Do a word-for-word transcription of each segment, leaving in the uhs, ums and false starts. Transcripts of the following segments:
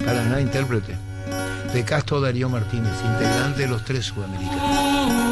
Paraná, intérprete. De Castro Darío Martínez, integrante de los tres sudamericanos.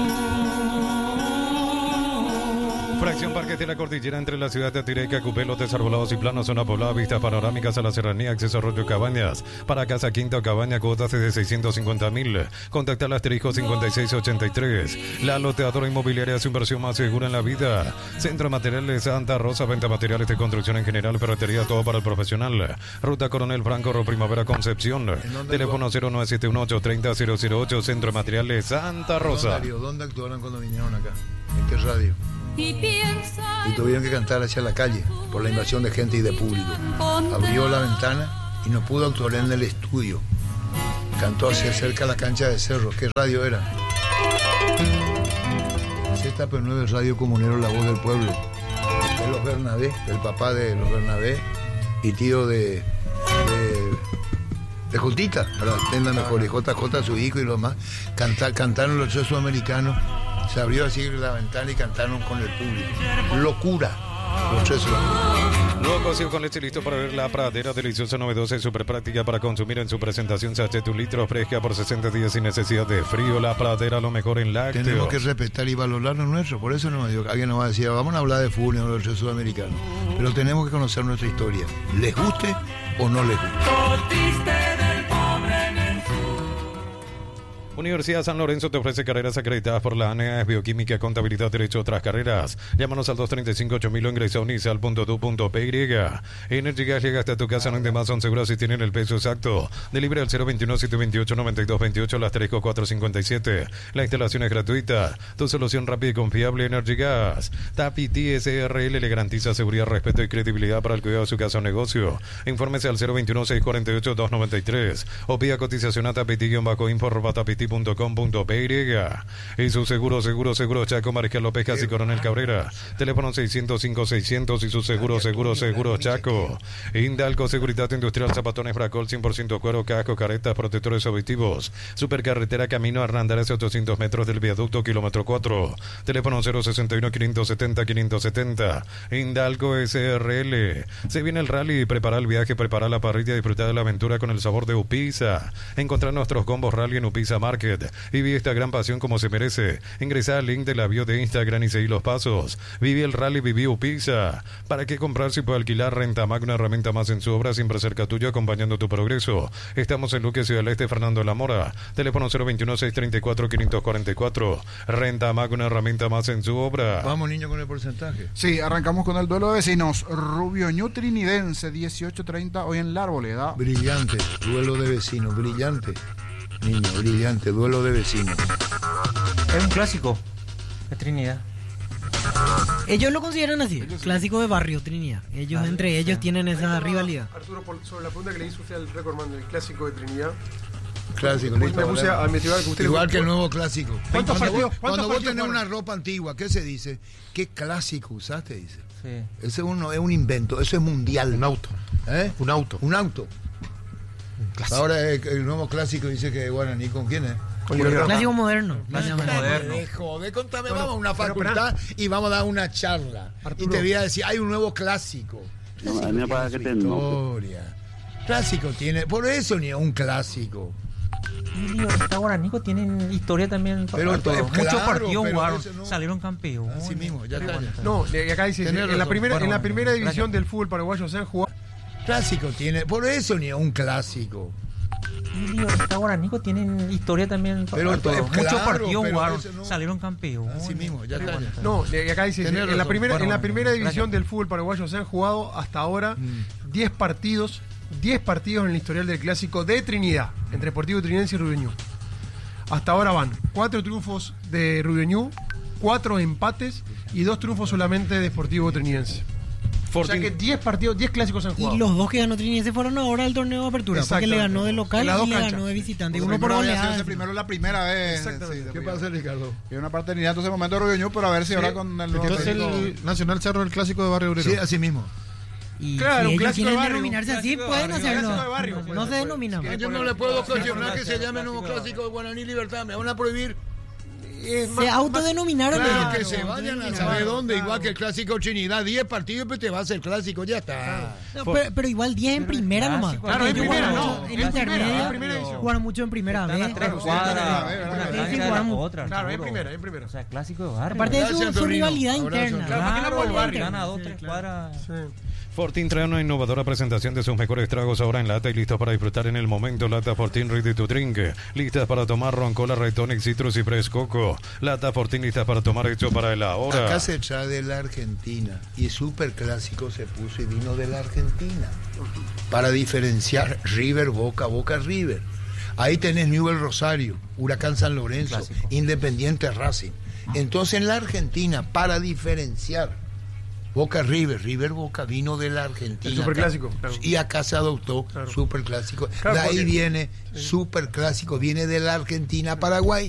Fracción Parques de la Cordillera entre la ciudad de Tireca, Cupelos, desarbolados y planos, zona poblada, vistas panorámicas a la serranía, acceso a Arroyo Cabañas. Para Casa Quinta o Cabaña, cuotas de seiscientos cincuenta mil. Contacta al asterisco cincuenta y seis ochenta y tres. La loteadora inmobiliaria, su inversión más segura en la vida. Centro de Materiales Santa Rosa, venta de materiales de construcción en general, ferretería, todo para el profesional. Ruta Coronel Franco, Ro Primavera, Concepción. Teléfono cero nueve siete uno ocho tres cero cero cero ocho, Centro de Materiales Santa Rosa. ¿Dónde actuaron cuando vinieron acá? ¿En qué radio? Y tuvieron que cantar hacia la calle por la invasión de gente y de público. Abrió la ventana y no pudo actuar en el estudio. Cantó hacia cerca de la cancha de Cerro. ¿Qué radio era? Z P nueve Radio Comunero, La Voz del Pueblo. De los Bernabé, el papá de los Bernabé y tío de... de de Jotita, para que entienda mejor, y J J su hijo y los más. Canta, cantaron los tres sudamericanos. Se abrió así la ventana y cantaron con el público. Locura. Los tres sudamericanos. Nuevo cocido con leche listo para ver la pradera, deliciosa, novedosa y súper práctica para consumir en su presentación. Sachet un litro, fresca por sesenta días sin necesidad de frío. La pradera, lo mejor en lácteos. Tenemos que respetar y valorar lo nuestro. Por eso no me digo, alguien nos va a decir, vamos a hablar de fútbol y de los tres sudamericanos. Pero tenemos que conocer nuestra historia. Les guste o no les guste. Universidad San Lorenzo te ofrece carreras acreditadas por la A N E A, Bioquímica, Contabilidad, Derecho, otras carreras. Llámanos al dos tres cinco ocho mil o ingresa a unisal punto d u punto p y. Energy Gas llega hasta tu casa, no hay demás, son seguros y tienen el peso exacto. Delibre al cero veintiuno, setecientos veintiocho, noventa y dos veintiocho, el asterisco cuatrocientos cincuenta y siete. La instalación es gratuita. Tu solución rápida y confiable, Energy Gas. Tapiti S R L le garantiza seguridad, respeto y credibilidad para el cuidado de su casa o negocio. Infórmese al cero veintiuno, seiscientos cuarenta y ocho, doscientos noventa y tres o pida cotización a tapiti-info arroba tapiti punto com punto p y. Y su seguro, seguro, seguro Chaco, Mariscal López Casi, Coronel Cabrera. Teléfono seiscientos cinco seiscientos y su seguro, seguro, seguro Chaco. Indalco Seguridad Industrial, zapatones Fracol, cien por ciento cuero, casco, caretas, protectores auditivos. Supercarretera Camino Arrandarás, ochocientos metros del viaducto, kilómetro cuatro. Teléfono cero sesenta y uno, quinientos setenta, quinientos setenta. Indalco S R L. Se viene el rally, prepara el viaje, prepara la parrilla, disfrutar de la aventura con el sabor de Upisa. Encontrar nuestros combos rally en Upisa Market. Vive esta gran pasión como se merece. Ingresa al link de la bio de Instagram y seguí los pasos. Vive el rally, viví Upisa. ¿Para qué comprar si puede alquilar? Rentamac, una herramienta más en su obra, siempre cerca tuyo, acompañando tu progreso. Estamos en Luque, Ciudad del Este, Fernando de la Mora. Teléfono cero veintiuno, seiscientos treinta y cuatro, quinientos cuarenta y cuatro. Rentamac, una herramienta más en su obra. Vamos, niño, con el porcentaje. Sí, arrancamos con el duelo de vecinos. Rubio Ñu Trinidense, dieciocho treinta, hoy en la Arboleda. Brillante, duelo de vecinos, brillante. Niño, brillante, duelo de vecinos. Es un clásico de Trinidad. Ellos lo consideran así, ellos clásico sí. De barrio, Trinidad. Ellos, ah, entre sí. ellos tienen esa rivalidad. Arturo, por, sobre la pregunta que le hizo usted al recordman del clásico de Trinidad. Clásico, pues, listo, me puse a investigar que usted igual le... que el nuevo clásico. ¿Cuántos cuando partidos? vos, ¿cuántos cuando vos partidos tenés fueron? una ropa antigua, ¿qué se dice? ¿Qué clásico usaste? Dice. Sí. Ese es un, es un invento, eso es mundial. Un auto. ¿Eh? Un auto. Un auto. Ahora el, el nuevo clásico dice que Guaraní, ¿con quién es? Con clásico moderno. Clásico moderno. Joder, contame, bueno, vamos a una facultad pero, pero, y vamos a dar una charla. Arturo. Y te voy a decir, hay un nuevo clásico. No, a mí me parece que tiene historia. Clásico tiene, por eso ni es un clásico. Y Libertad Guaraníco tienen historia también. Pero todo. Muchos claro, partidos jugaron, no, salieron campeones. Así mismo, ya está. No, acá dice, en, en la primera, bueno, en la primera bueno, división gracias. del fútbol paraguayo se han jugado. Clásico tiene, por eso ni es un clásico. Y Libertad Guaraníco tienen historia también. Pero todo. Muchos claro, partidos jugaron, no, salieron campeones. Así mismo, ya está. No, acá dice, en, en la primera, bueno, en la primera bueno, división gracias. del fútbol paraguayo se han jugado hasta ahora diez mm. partidos, diez partidos en el historial del clásico de Trinidad, entre Sportivo Trinense y Rubio Ñu. Hasta ahora van cuatro triunfos de Rubio Ñu, cuatro empates y dos triunfos solamente de Sportivo Trinense. O sea que diez partidos, diez clásicos han jugado. Y los dos que ganó Trinense fueron ahora al torneo de apertura, porque le ganó de local y le canchas. ganó de visitante. Uno por goleada. Primero la primera vez. Exactamente. Sí, ¿qué pasa, Ricardo? Y una paternidad, entonces momento de Rubio Ñu, pero a ver si sí. ahora con el nuevo entonces el Nacional Cerro el clásico de Barrio Obrero. Sí, así mismo. Y claro, si un ellos quieren de denominarse así, pueden hacerlo. De barrio, no, no se denominan. Yo no le puedo cuestionar que se llame nuevo clásico de Guaraní Libertad. Me van a prohibir. es más- Se autodenominaron. Claro, ellos. que se vayan a saber dónde, igual que el clásico Trinidad, diez partidos, pero te va a hacer clásico, ya está. No, pero, pero igual diez en primera nomás. clásico, Claro, en Ellos primera, jugaron no. mucho En En primera, intermedio. en primera división. Jugaron mucho en primera Están a vez. tres Claro, cuadras, claro, una claro, cancha sí, de la jugaron- otra, Claro, en Arturo. primera, en primera. O sea, clásico de barrio. Aparte de su, Gracias, su Antonino. rivalidad Abrazo. interna. Claro, ¿para qué la Claro, el barrio? Gana a dos, sí, tres claro. cuadras. Sí. Fortín trae una innovadora presentación de sus mejores tragos ahora en lata y listos para disfrutar en el momento. Lata Fortín Ready to Drink. Listas para tomar roncola, retonic, citrus y frescoco. Lata Fortín listas para tomar hecho para el ahora. Acá se trae de la Argentina y súper clásico se puso y vino de la Argentina para diferenciar River, Boca, Boca, River. Ahí tenés Newell Rosario, Huracán San Lorenzo, Clásico. Independiente Racing. Entonces en la Argentina, para diferenciar Boca, River, River, Boca, vino de la Argentina. El superclásico, claro. Y acá se adoptó Claro. superclásico. Claro, de ahí porque- viene superclásico, viene de la Argentina a Paraguay.